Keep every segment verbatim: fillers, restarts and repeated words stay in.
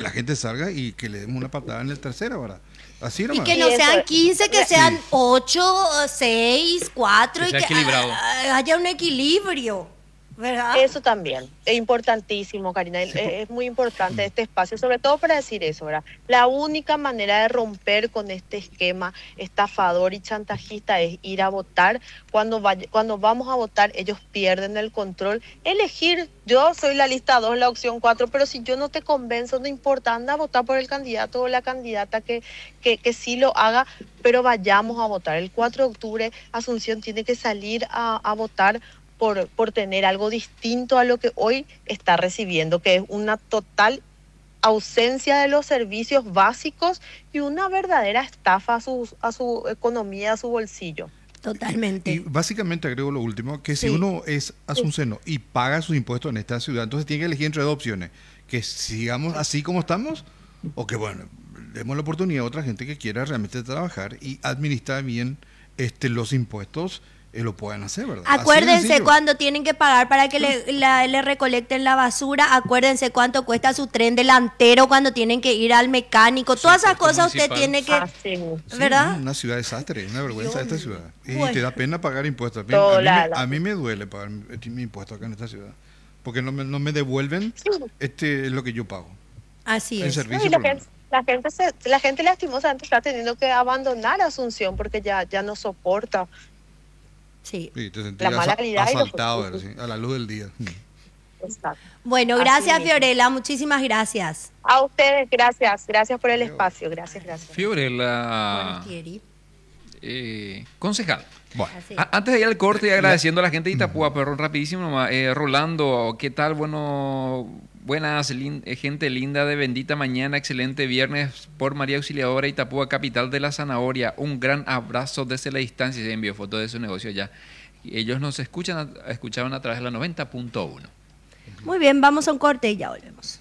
la gente salga y que le demos una patada en el tercero, ¿verdad? Así Y nomás. que no Y eso sean es. quince, que Sí. sean ocho, seis, cuatro Que y sea que equilibrado. ah, haya un equilibrio, ¿verdad? Eso también es importantísimo, Karina. Es, Sí, po- es muy importante este espacio, sobre todo para decir eso, ¿verdad? La única manera de romper con este esquema estafador y chantajista es ir a votar. Cuando, vaya- cuando vamos a votar, ellos pierden el control. Elegir, yo soy la lista dos, la opción cuatro, pero si yo no te convenzo, no importa, anda a votar por el candidato o la candidata que, que, que sí lo haga, pero vayamos a votar. El cuatro de octubre, Asunción tiene que salir a, a votar por, por tener algo distinto a lo que hoy está recibiendo, que es una total ausencia de los servicios básicos y una verdadera estafa a su, a su economía, a su bolsillo. Totalmente. Y básicamente agrego lo último, que si Sí. uno es asunceno y paga sus impuestos en esta ciudad, entonces tiene que elegir entre dos opciones, que sigamos así como estamos o que bueno, demos la oportunidad a otra gente que quiera realmente trabajar y administrar bien este, los impuestos, eh, lo puedan hacer, ¿verdad? Así de Acuérdense sencillo. cuando tienen que pagar para que le, la- le recolecten la basura, acuérdense cuánto cuesta su tren delantero cuando tienen que ir al mecánico, todas esas impuesto cosas usted municipal. tiene que, Así mismo. Sí, ¿verdad? Una ciudad desastre, una vergüenza Dios esta ciudad. Y Bueno. te da pena pagar impuestos. A mí, Todo a mí la- me, la- a mí me duele pagar mi, mi impuesto acá en esta ciudad, porque no me, no me devuelven este, lo que yo pago Así en es. No, servicio. y la por lo gente, la gente, se, la gente lastimosamente está teniendo que abandonar Asunción porque ya, ya no soporta. Sí. menos. Sí, te La sentías mala asa- calidad y los- asaltado ¿verdad? Sí, a la luz del día. Exacto. Bueno, Así gracias mismo. Fiorella, muchísimas gracias. A ustedes, gracias, gracias por el Adiós. espacio, gracias, gracias. Fiorella, Bueno, Thierry. eh, concejal. Bueno, Así. A- Antes de ir al corte y agradeciendo a la gente de Itapúa, pero rapidísimo nomás. Eh, Rolando, ¿qué tal? Bueno, buenas, lin- eh, gente linda de bendita mañana, excelente viernes por María Auxiliadora, Itapúa, capital de la zanahoria. Un gran abrazo desde la distancia. Se envió foto de su negocio allá. Ellos nos escuchan, a- escuchaban a través de la noventa punto uno. Muy bien, vamos a un corte y ya volvemos.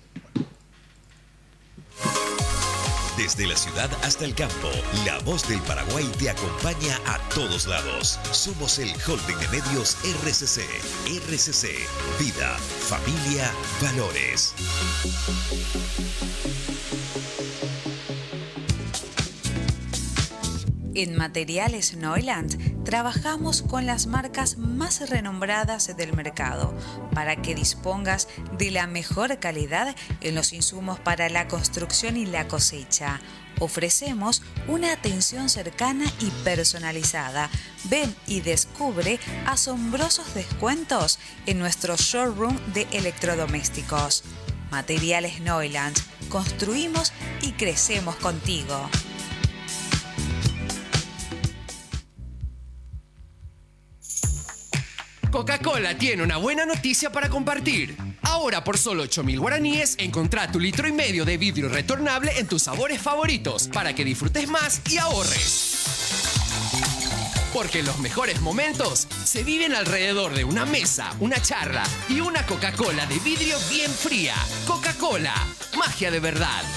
Desde la ciudad hasta el campo, la voz del Paraguay te acompaña a todos lados. Somos el holding de medios R C C. R C C, vida, familia, valores. En Materiales Neuland trabajamos con las marcas más renombradas del mercado para que dispongas de la mejor calidad en los insumos para la construcción y la cosecha. Ofrecemos una atención cercana y personalizada. Ven y descubre asombrosos descuentos en nuestro showroom de electrodomésticos. Materiales Neuland. Construimos y crecemos contigo. Coca-Cola tiene una buena noticia para compartir. Ahora por solo ocho mil guaraníes, encontrá tu litro y medio de vidrio retornable en tus sabores favoritos para que disfrutes más y ahorres. Porque los mejores momentos se viven alrededor de una mesa, una charla y una Coca-Cola de vidrio bien fría. Coca-Cola, magia de verdad.